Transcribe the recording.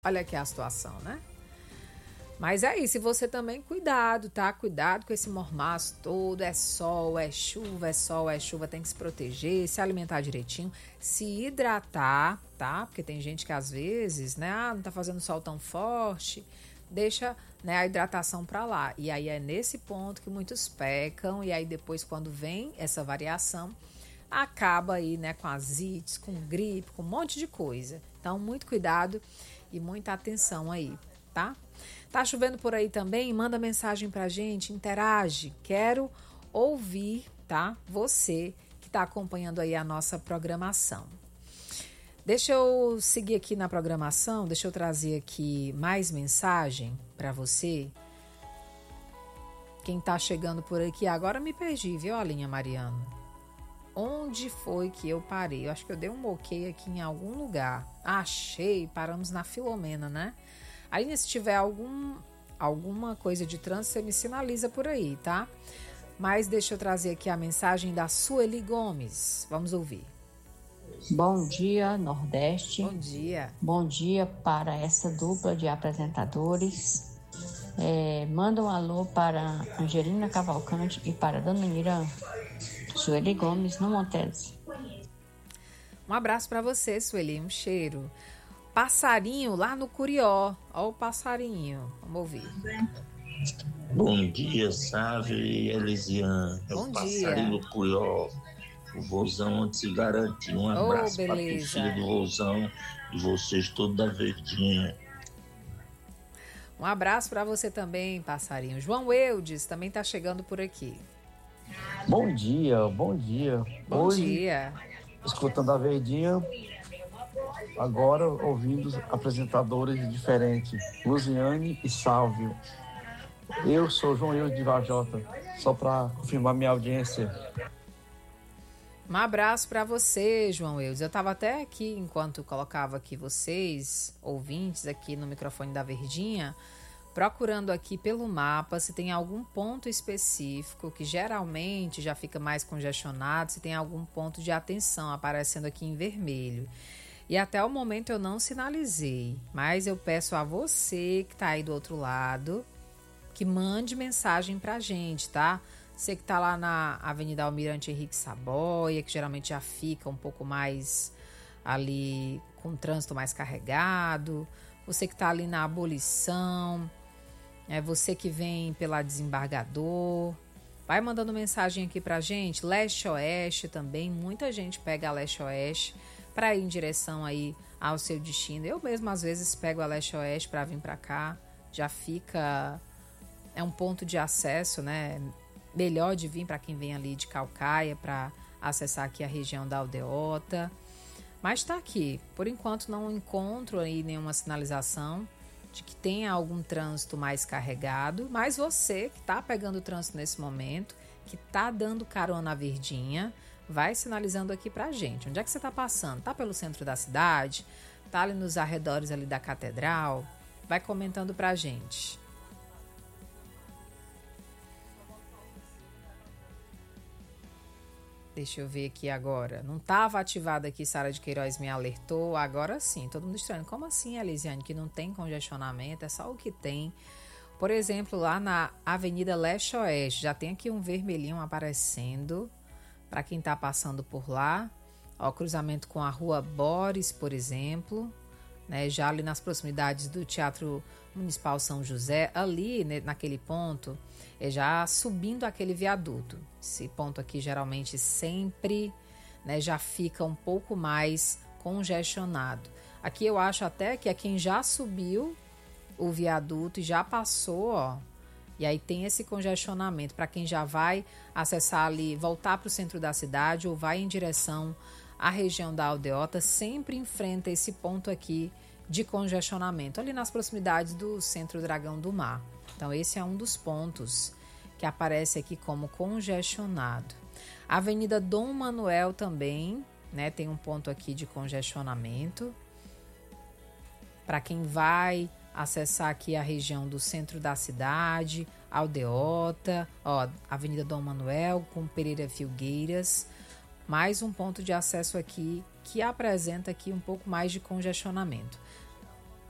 Olha aqui a situação, né? Mas é isso, e você também cuidado, tá? Cuidado com esse mormaço todo, é sol, é chuva, é sol, é chuva, tem que se proteger, se alimentar direitinho, se hidratar, tá? Porque tem gente que às vezes, né, não tá fazendo sol tão forte, deixa, né, a hidratação pra lá. E aí é nesse ponto que muitos pecam, e aí depois quando vem essa variação, acaba aí, né, com ascites, com gripe, com um monte de coisa. Então, muito cuidado e muita atenção aí, tá? Tá chovendo por aí também? Manda mensagem pra gente, interage. Quero ouvir, tá? Você que tá acompanhando aí a nossa programação. Deixa eu seguir aqui na programação, deixa eu trazer aqui mais mensagem pra você. Quem tá chegando por aqui agora me perdi, viu, Alinha Mariano? Onde foi que eu parei? Eu acho que eu dei um ok aqui em algum lugar. Achei, paramos na Filomena, né? Aí, se tiver alguma coisa de trânsito, você me sinaliza por aí, tá? Mas deixa eu trazer aqui a mensagem da Sueli Gomes. Vamos ouvir. Bom dia, Nordeste. Bom dia. Bom dia para essa dupla de apresentadores. Manda um alô para Angelina Cavalcante e para Dona Mira Sueli Gomes, no Montes. Um abraço para você, Sueli. Um cheiro. Passarinho lá no Curió. Ó o passarinho. Vamos ouvir. Bom dia, Sávio e Elisiane. É Bom o dia. passarinho do Curió. O vozão onde se garante. Um abraço para a beleza. torcida do vozão e vocês todos da Verdinha. Um abraço para você também, passarinho. João Eudes também tá chegando por aqui. Bom dia, bom dia. Bom Hoje, dia. escutando a Verdinha, agora ouvindo apresentadores diferentes, Luziane e Sálvio. Eu sou João Eudes de Vajota, só para confirmar minha audiência. Um abraço para você, João Eudes. Eu estava até aqui, enquanto colocava aqui vocês, ouvintes, aqui no microfone da Verdinha, procurando aqui pelo mapa se tem algum ponto específico que geralmente já fica mais congestionado, se tem algum ponto de atenção aparecendo aqui em vermelho. E até o momento eu não sinalizei, mas eu peço a você que está aí do outro lado que mande mensagem pra gente, tá? Você que tá lá na Avenida Almirante Henrique Saboia, que geralmente já fica um pouco mais ali com o trânsito mais carregado, você que tá ali na Abolição, você que vem pela Desembargador, vai mandando mensagem aqui pra gente. Leste-Oeste também, muita gente pega a Leste-Oeste para ir em direção aí ao seu destino. Eu mesmo às vezes pego a Leste-Oeste para vir para cá, já fica, é um ponto de acesso, né? Melhor de vir para quem vem ali de Caucaia para acessar aqui a região da Aldeota. Mas está aqui, por enquanto não encontro aí nenhuma sinalização de que tenha algum trânsito mais carregado, mas você que está pegando o trânsito nesse momento, que está dando carona à Verdinha, vai sinalizando aqui pra gente. Onde é que você está passando? Está pelo centro da cidade? Está ali nos arredores ali da catedral? Vai comentando pra gente. Deixa eu ver aqui agora. Não estava ativada aqui, Sara de Queiroz me alertou. Agora sim, todo mundo estranho. Como assim, Elisiane, que não tem congestionamento? É só o que tem. Por exemplo, lá na Avenida Leste-Oeste, já tem aqui um vermelhinho aparecendo para quem está passando por lá. Ó, cruzamento com a Rua Boris, por exemplo, né? Já ali nas proximidades do Teatro Municipal São José, ali, né, naquele ponto, já subindo aquele viaduto. Esse ponto aqui geralmente sempre, né, já fica um pouco mais congestionado. Aqui eu acho até que é quem já subiu o viaduto e já passou, ó. E aí tem esse congestionamento para quem já vai acessar ali, voltar para o centro da cidade ou vai em direção à região da Aldeota, sempre enfrenta esse ponto aqui de congestionamento, ali nas proximidades do Centro Dragão do Mar. Então esse é um dos pontos que aparece aqui como congestionado. A Avenida Dom Manuel também, né, tem um ponto aqui de congestionamento. Para quem vai acessar aqui a região do centro da cidade, Aldeota, ó, Avenida Dom Manuel com Pereira Filgueiras, mais um ponto de acesso aqui que apresenta aqui um pouco mais de congestionamento.